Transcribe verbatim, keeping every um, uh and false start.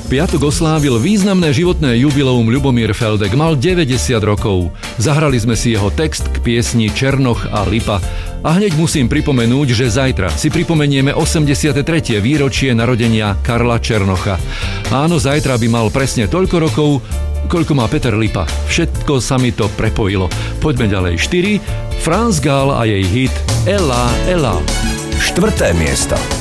piatok oslávil významné životné jubileum Ľubomír Feldek, mal deväťdesiat rokov. Zahrali sme si jeho text k piesni Černoch a Lipa. A hneď musím pripomenúť, že zajtra si pripomenieme osemdesiate tretie výročie narodenia Karla Černocha. Áno, zajtra by mal presne toľko rokov, koľko má Peter Lipa. Všetko sa mi to prepojilo. Poďme ďalej. štyri. France Gall a jej hit Ella, Ella. Štvrté miesto.